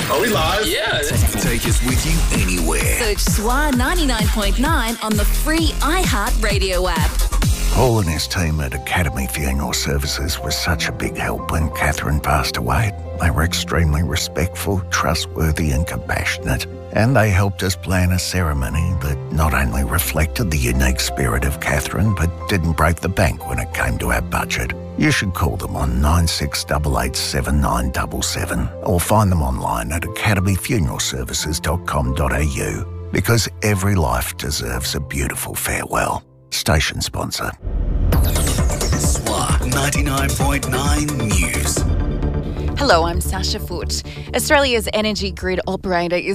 Are we live? Yeah. Take us with you anywhere. Search SWA 99.9 on the free iHeart Radio app. Paul and his team at Academy Funeral Services was such a big help when Catherine passed away. They were extremely respectful, trustworthy and compassionate. And they helped us plan a ceremony that not only reflected the unique spirit of Catherine, but didn't break the bank when it came to our budget. You should call them on 96887977 or find them online at academyfuneralservices.com.au, because every life deserves a beautiful farewell. Station sponsor. SWA 99.9 News. Hello, I'm Sasha Foote. Australia's energy grid operator is